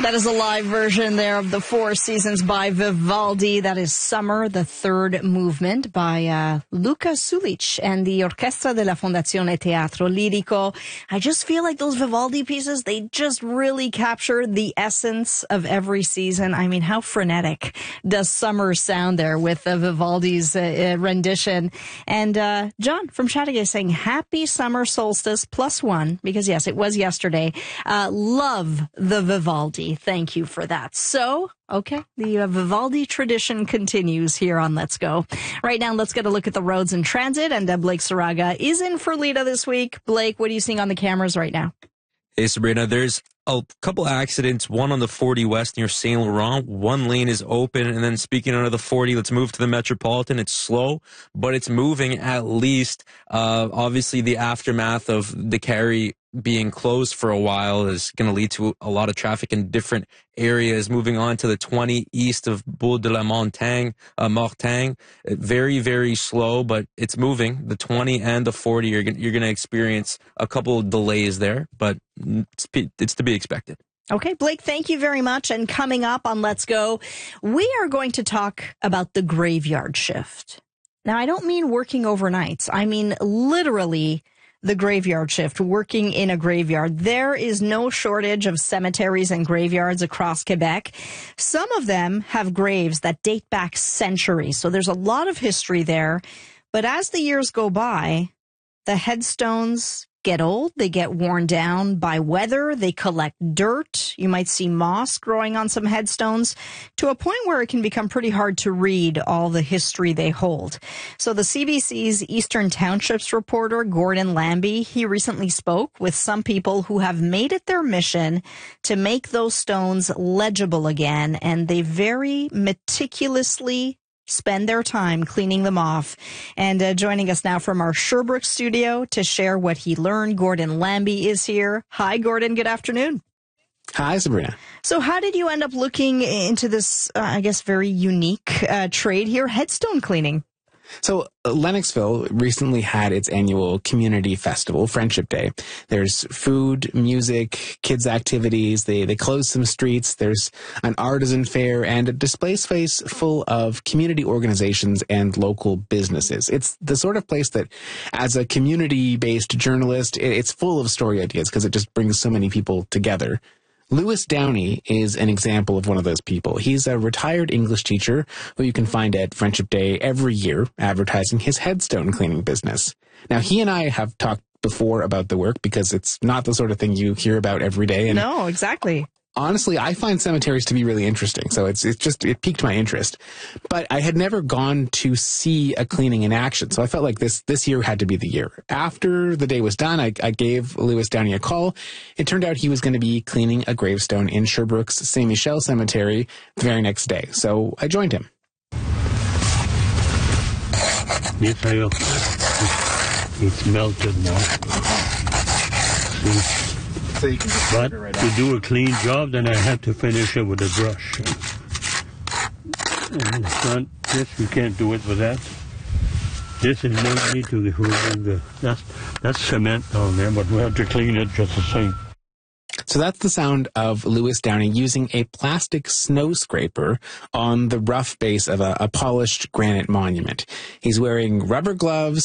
That is a live version there of the Four Seasons by Vivaldi. That is Summer, the third movement by Luca Sulic and the Orchestra della Fondazione Teatro Lirico. I just feel like those Vivaldi pieces, they just really capture the essence of every season. I mean, how frenetic does summer sound there with Vivaldi's rendition? And John from Chateauguay saying, happy summer solstice +1, because yes, it was yesterday. Love the Vivaldi. Thank you for that. So, okay, the Vivaldi tradition continues here on Let's Go. Right now, let's get a look at the roads and transit. And Blake Saraga is in for Lita this week. Blake, what are you seeing on the cameras right now? Hey, Sabrina, there's a couple accidents, one on the 40 West near Saint Laurent. One lane is open. And then speaking of the 40, let's move to the Metropolitan. It's slow, but it's moving at least. Obviously, the aftermath of the Carrie being closed for a while is going to lead to a lot of traffic in different areas. Moving on to the 20 east of Bourg de la Mortagne, very, very slow, but it's moving. The 20 and the 40, you're going to experience a couple of delays there, but it's to be expected. Okay, Blake, thank you very much. And coming up on Let's Go, we are going to talk about the graveyard shift. Now, I don't mean working overnights. I mean literally the graveyard shift, working in a graveyard. There is no shortage of cemeteries and graveyards across Quebec. Some of them have graves that date back centuries, so there's a lot of history there. But as the years go by, the headstones get old, they get worn down by weather, they collect dirt. You might see moss growing on some headstones to a point where it can become pretty hard to read all the history they hold. So the CBC's Eastern Townships reporter, Gordon Lambie, he recently spoke with some people who have made it their mission to make those stones legible again, and they very meticulously spend their time cleaning them off. And joining us now from our Sherbrooke studio to share what he learned, Gordon Lambie is here. Hi, Gordon. Good afternoon. Hi, Sabrina. So how did you end up looking into this, I guess, very unique trade here, headstone cleaning? So Lennoxville recently had its annual community festival, Friendship Day. There's food, music, kids' activities. They closed some streets. There's an artisan fair and a display space full of community organizations and local businesses. It's the sort of place that, as a community-based journalist, it's full of story ideas because it just brings so many people together. Lewis Downey is an example of one of those people. He's a retired English teacher who you can find at Friendship Day every year advertising his headstone cleaning business. Now, he and I have talked before about the work because it's not the sort of thing you hear about every day. And no, exactly. honestly, I find cemeteries to be really interesting. So it piqued my interest. But I had never gone to see a cleaning in action. So I felt like this year had to be the year. After the day was done, I gave Lewis Downey a call. It turned out he was going to be cleaning a gravestone in Sherbrooke's Saint Michel Cemetery the very next day. So I joined him. Yes, I will. It's melted now. So you can just But right to do a clean job, then I have to finish it with a brush. And it's not this, you can't do it with that. This is mainly to remove that's cement down there, but we have to clean it just the same. So that's the sound of Lewis Downey using a plastic snow scraper on the rough base of a polished granite monument. He's wearing rubber gloves